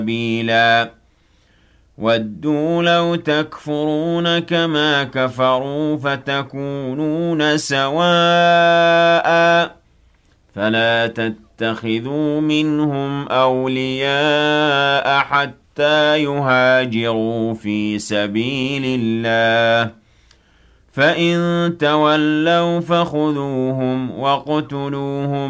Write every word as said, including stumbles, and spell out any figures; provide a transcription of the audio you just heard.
سبيلا وَدُّوا لَوْ تَكْفُرُونَ كَمَا كَفَرُوا فَتَكُونُونَ سَوَاءً فَلَا تَتَّخِذُوا مِنْهُمْ أَوْلِيَاءَ حَتَّى يُهَاجِرُوا فِي سَبِيلِ اللَّهِ فَإِن تَوَلَّوْا فَخُذُوهُمْ وَاقْتُلُوهُمْ